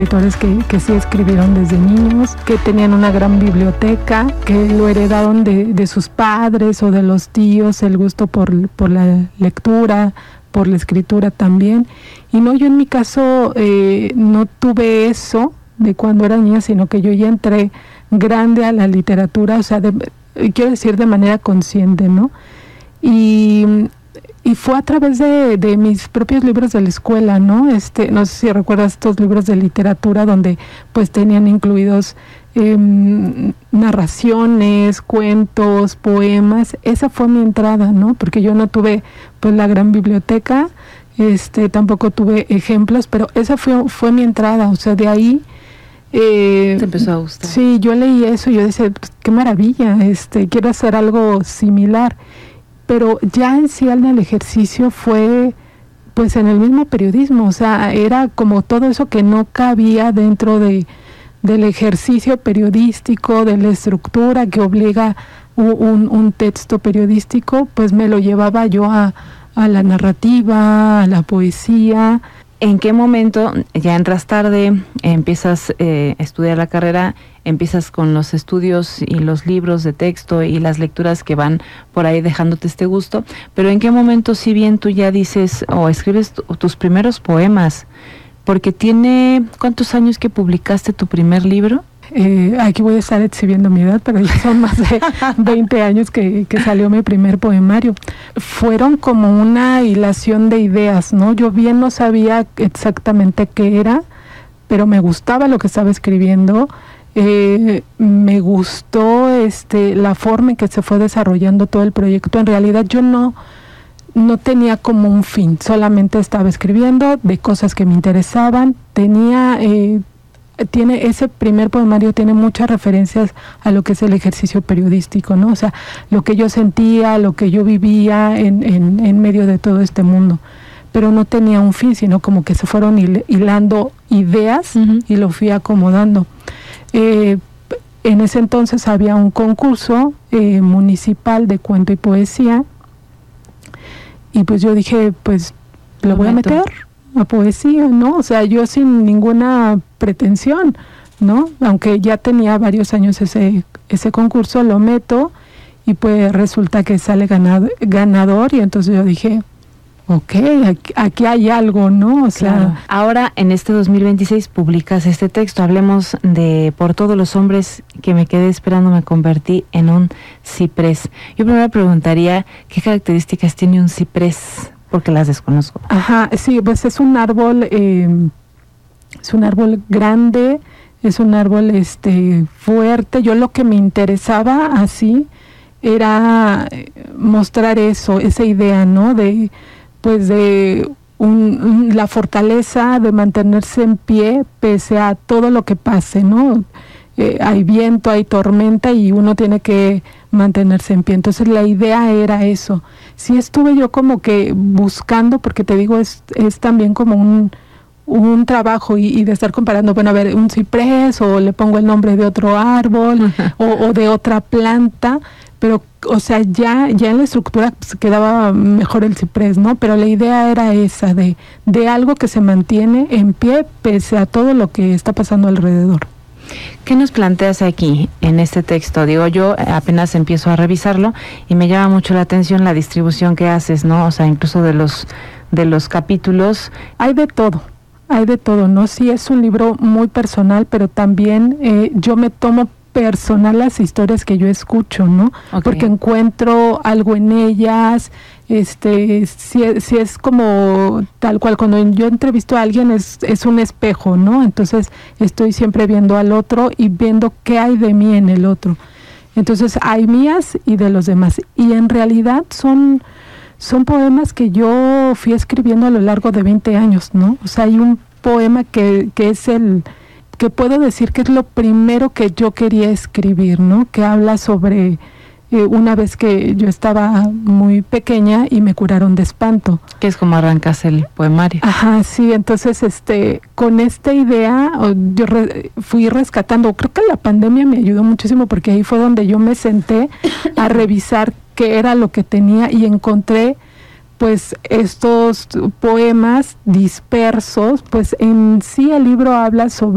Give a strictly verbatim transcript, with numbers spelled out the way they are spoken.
escritores que, que sí escribieron desde niños, que tenían una gran biblioteca, que lo heredaron de, de sus padres o de los tíos, el gusto por, por la lectura, por la escritura también. Y no, yo en mi caso eh, no tuve eso de cuando era niña, sino que yo ya entré grande a la literatura, o sea, de, quiero decir de manera consciente, ¿no? Y... Y fue a través de, de mis propios libros de la escuela, ¿no? Este, no sé si recuerdas estos libros de literatura donde pues tenían incluidos eh, narraciones, cuentos, poemas. Esa fue mi entrada, ¿no? Porque yo no tuve pues la gran biblioteca, este, tampoco tuve ejemplos, pero esa fue, fue mi entrada, o sea, de ahí... Eh, ¿Te empezó a gustar? Sí, yo leí eso y yo decía, pues, qué maravilla, este, quiero hacer algo similar. Pero ya en sí en el ejercicio fue pues en el mismo periodismo, o sea, era como todo eso que no cabía dentro de del ejercicio periodístico, de la estructura que obliga un, un texto periodístico, pues me lo llevaba yo a, a la narrativa, a la poesía. ¿En qué momento, ya entras tarde, empiezas eh, a estudiar la carrera, empiezas con los estudios y los libros de texto y las lecturas que van por ahí dejándote este gusto, pero en qué momento, si bien tú ya dices o escribes tu, tus primeros poemas, porque tiene, ¿cuántos años que publicaste tu primer libro? Eh, aquí voy a estar exhibiendo mi edad, pero ya son más de veinte años que, que salió mi primer poemario. Fueron como una hilación de ideas, ¿no? Yo bien no sabía exactamente qué era, pero me gustaba lo que estaba escribiendo. Eh, me gustó este, la forma en que se fue desarrollando todo el proyecto. En realidad yo no, no tenía como un fin, solamente estaba escribiendo de cosas que me interesaban. Tenía... Eh, tiene ese primer poemario tiene muchas referencias a lo que es el ejercicio periodístico, ¿no? O sea, lo que yo sentía, lo que yo vivía en, en, en medio de todo este mundo. Pero no tenía un fin, sino como que se fueron hil, hilando ideas uh-huh. y lo fui acomodando. Eh, en ese entonces había un concurso eh, municipal de cuento y poesía y pues yo dije, pues lo voy a meter a poesía, ¿no? O sea, yo sin ninguna pretensión, ¿no? Aunque ya tenía varios años ese ese concurso, lo meto y pues resulta que sale ganado, ganador y entonces yo dije, ok, aquí, aquí hay algo, ¿no? O sea, claro. Ahora en este dos mil veintiséis publicas este texto, hablemos de Por todos los hombres que me quedé esperando me convertí en un ciprés. Yo primero preguntaría, ¿qué características tiene un ciprés? Porque las desconozco. Ajá, sí, pues es un árbol, eh, es un árbol grande, es un árbol este fuerte. Yo lo que me interesaba así era mostrar eso, esa idea, ¿no? De, pues de un, la fortaleza de mantenerse en pie pese a todo lo que pase, ¿no? Eh, hay viento, hay tormenta y uno tiene que mantenerse en pie. Entonces la idea era eso. Sí estuve yo como que buscando, porque te digo, es, es también como un, un trabajo y, y de estar comparando, bueno, a ver, un ciprés o le pongo el nombre de otro árbol o, o de otra planta, pero, o sea, ya, ya en la estructura pues, quedaba mejor el ciprés, ¿no? Pero la idea era esa, de, de algo que se mantiene en pie pese a todo lo que está pasando alrededor. ¿Qué nos planteas aquí en este texto? Digo, yo apenas empiezo a revisarlo y me llama mucho la atención la distribución que haces, ¿no? O sea, incluso de los de los capítulos. Hay de todo, hay de todo, ¿no? Sí, es un libro muy personal, pero también eh, yo me tomo personal las historias que yo escucho, ¿no? Okay. Porque encuentro algo en ellas, este, si, si es como tal cual, cuando yo entrevisto a alguien es, es un espejo, ¿no? Entonces estoy siempre viendo al otro y viendo qué hay de mí en el otro. Entonces hay mías y de los demás. Y en realidad son, son poemas que yo fui escribiendo a lo largo de veinte años, ¿no? O sea, hay un poema que, que es el... que puedo decir que es lo primero que yo quería escribir, ¿no? Que habla sobre eh, una vez que yo estaba muy pequeña y me curaron de espanto. Que es como arrancas el poemario. Ajá, sí, entonces este, con esta idea yo re, fui rescatando, creo que la pandemia me ayudó muchísimo porque ahí fue donde yo me senté a revisar qué era lo que tenía y encontré pues estos poemas dispersos, pues en sí el libro habla sobre